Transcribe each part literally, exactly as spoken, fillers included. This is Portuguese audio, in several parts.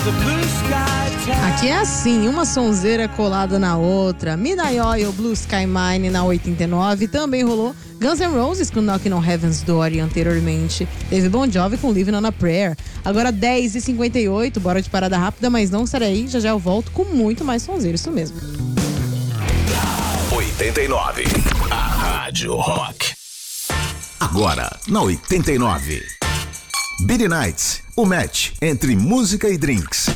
Aqui é assim, uma sonzeira colada na outra. Midnight Oil, Blue Sky Mine na oitenta e nove. Também rolou Guns N' Roses com Knocking on Heaven's Door e anteriormente teve Bon Jovi com Living on a Prayer. Agora dez e cinquenta e oito, bora de parada rápida, mas não estarei aí, já já eu volto com muito mais sonzeira, isso mesmo. oitenta e nove, a Rádio Rock. Agora, na oitenta e nove, Beaty Nights, o match entre música e drinks.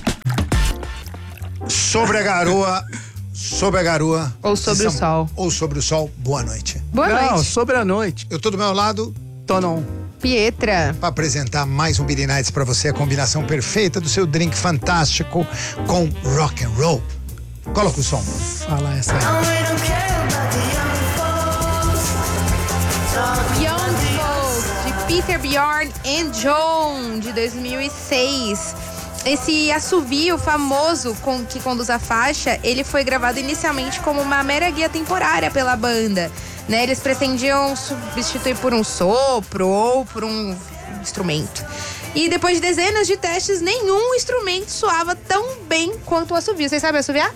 Sobre a garoa, sobre a garoa. Ou sobre São, o sol. Ou sobre o sol, boa noite. Boa Não, noite. sobre a noite. Eu tô do meu lado, Tonon. Pietra. para apresentar mais um Beaty Nights pra você, a combinação perfeita do seu drink fantástico com rock and roll. Coloca o som. Fala essa aí. Young Folk, de Peter Bjorn and John, de dois mil e seis. Esse assovio famoso com, que conduz a faixa, ele foi gravado inicialmente como uma mera guia temporária pela banda, né? Eles pretendiam substituir por um sopro ou por um instrumento. E depois de dezenas de testes, nenhum instrumento soava tão bem quanto o assovio. Vocês sabem assoviar?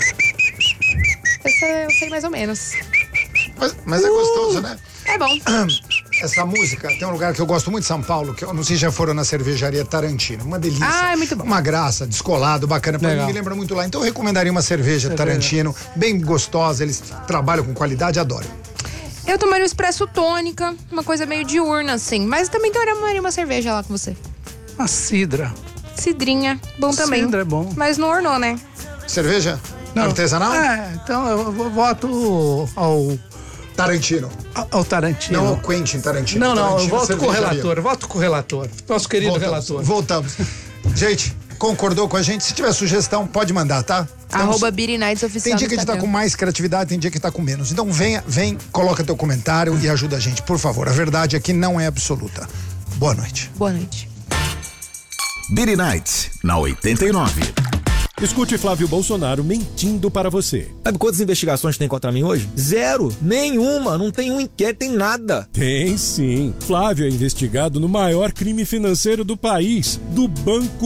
Esse eu sei mais ou menos. Mas, mas é gostoso, né? É bom. Essa música, tem um lugar que eu gosto muito de São Paulo, que eu não sei se já foram na cervejaria Tarantino. Uma delícia. Ah, é muito bom. Uma graça, descolado, bacana. Pra Legal. mim me lembra muito lá. Então eu recomendaria uma cerveja Tarantino, bem gostosa. Eles trabalham com qualidade, adoro. Eu tomaria um espresso tônica, uma coisa meio diurna, assim. Mas também tomaria uma cerveja lá com você. Uma cidra. Cidrinha, bom também. Cidra é bom. Mas não ornou, né? Cerveja? Não. Artesanal? É, então eu vou- voto ao, Tarantino. ao Tarantino. Não ao Quentin Tarantino. Não, não, eu Tarantino, voto com o cervejaria. relator, voto com o relator. Nosso querido Voltamos, relator. voltamos. Gente, concordou com a gente? Se tiver sugestão, pode mandar, tá? Estamos- Arroba Beaty Nights Tem oficial. dia no que a gente tá com Instagram. mais criatividade, tem dia que tá com menos. Então venha, vem, coloca teu comentário e ajuda a gente, por favor. A verdade aqui não é absoluta. Boa noite. Boa noite. Beaty Nights, na oitenta e nove. Escute Flávio Bolsonaro mentindo para você. Sabe quantas investigações tem contra mim hoje? Zero. Nenhuma. Não tem um inquérito, tem nada. Tem sim. Flávio é investigado no maior crime financeiro do país, do Banco